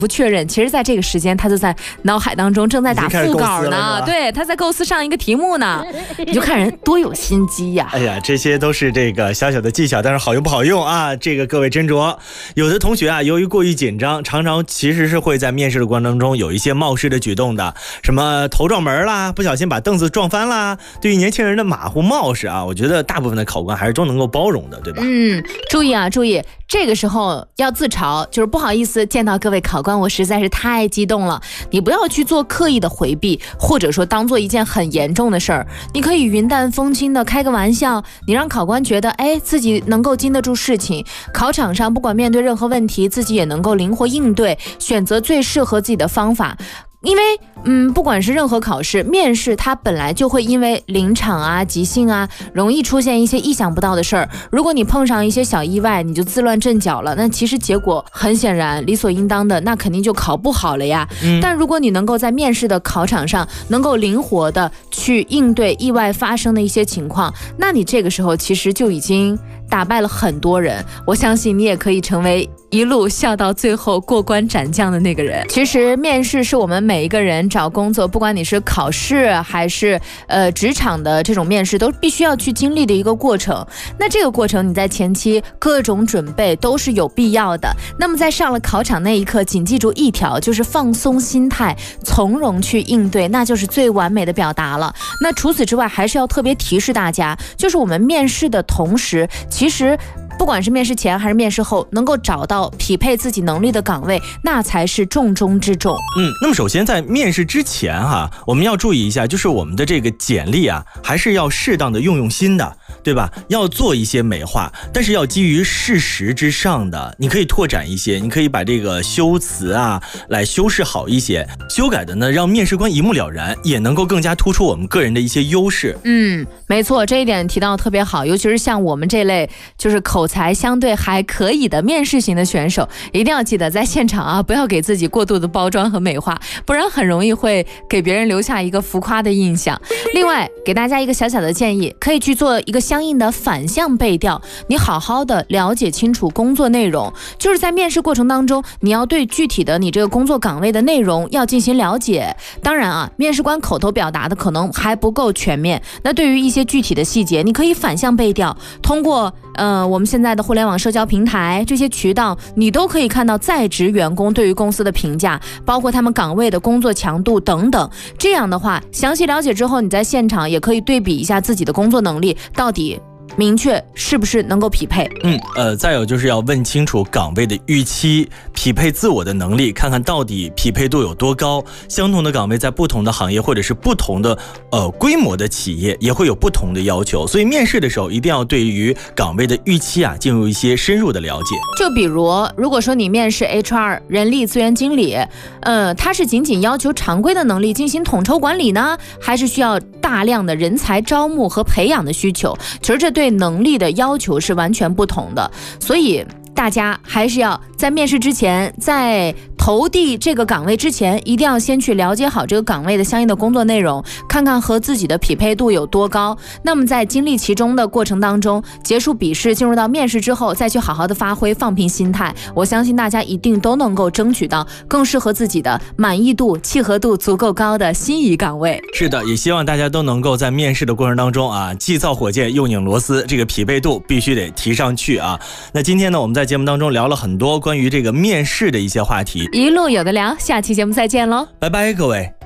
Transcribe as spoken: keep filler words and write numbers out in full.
不确认，其实在这个时间他就在脑海当中正在打副稿呢，对，他在构思上一个题目呢。你就看人多有心机呀、啊！ 哎呀，这些都是这个小小的技巧，但是好用不好用啊？这个各位斟酌。有的同学啊，由于过于紧张，常常其实是会在面试的过程当中有一些冒失的举动的，什么头撞门啦，不小心把凳子撞翻啦。对于年轻人的马虎冒失啊，我觉得大部分的考官还是都能够包容的，对吧？ 嗯，注意啊，注意，这个时候要自嘲，就是不好意思见到各位考官，我实在是太激动了。你不要去做刻意的回避，或者说当做一件很严重的事儿。你可以云淡风轻的开个玩笑，你让考官觉得，哎，自己能够经得住事情。考场上不管面对任何问题，自己也能够灵活应对，选择最适合自己的方法。因为嗯，不管是任何考试，面试它本来就会因为临场啊、即兴啊，容易出现一些意想不到的事儿。如果你碰上一些小意外，你就自乱阵脚了，那其实结果很显然理所应当的，那肯定就考不好了呀。嗯、但如果你能够在面试的考场上能够灵活的去应对意外发生的一些情况，那你这个时候其实就已经打败了很多人。我相信你也可以成为一路笑到最后过关斩将的那个人。其实面试是我们每一个人找工作，不管你是考试还是呃职场的这种面试，都必须要去经历的一个过程。那这个过程你在前期各种准备都是有必要的。那么在上了考场那一刻，请记住一条，就是放松心态，从容去应对，那就是最完美的表达了。那除此之外，还是要特别提示大家，就是我们面试的同时，其实不管是面试前还是面试后，能够找到匹配自己能力的岗位，那才是重中之重。 嗯，那么首先在面试之前哈、啊，我们要注意一下，就是我们的这个简历啊，还是要适当的用用心的，对吧？要做一些美化，但是要基于事实之上的。你可以拓展一些，你可以把这个修辞啊来修饰好一些，修改的呢让面试官一目了然，也能够更加突出我们个人的一些优势。 嗯，没错，这一点提到特别好，尤其是像我们这类就是口才相对还可以的面试型的选手，一定要记得在现场啊，不要给自己过度的包装和美化，不然很容易会给别人留下一个浮夸的印象。另外，给大家一个小小的建议，可以去做一个相应的反向背调，你好好的了解清楚工作内容，就是在面试过程当中，你要对具体的你这个工作岗位的内容要进行了解。当然啊，面试官口头表达的可能还不够全面，那对于一些具体的细节，你可以反向背调，通过呃我们现在的互联网社交平台这些渠道，你都可以看到在职员工对于公司的评价，包括他们岗位的工作强度等等。这样的话，详细了解之后，你在现场也可以对比一下自己的工作能力到底明确是不是能够匹配。 嗯，呃，再有就是要问清楚岗位的预期，匹配自我的能力，看看到底匹配度有多高。相同的岗位在不同的行业或者是不同的呃规模的企业也会有不同的要求，所以面试的时候一定要对于岗位的预期啊进入一些深入的了解。 就比如，如果说你面试 H R 人力资源经理，呃，他是仅仅要求常规的能力进行统筹管理呢，还是需要大量的人才招募和培养的需求？其实这对能力的要求是完全不同的，所以大家还是要在面试之前，在投递这个岗位之前，一定要先去了解好这个岗位的相应的工作内容，看看和自己的匹配度有多高。那么在经历其中的过程当中，结束笔试进入到面试之后，再去好好的发挥，放平心态，我相信大家一定都能够争取到更适合自己的满意度、契合度足够高的心仪岗位。 是的，也希望大家都能够在面试的过程当中啊，既造火箭又拧螺丝，这个匹配度必须得提上去啊。那今天呢，我们在节目当中聊了很多关于这个面试的一些话题， 一路有的聊，下期节目再见喽， 拜拜各位。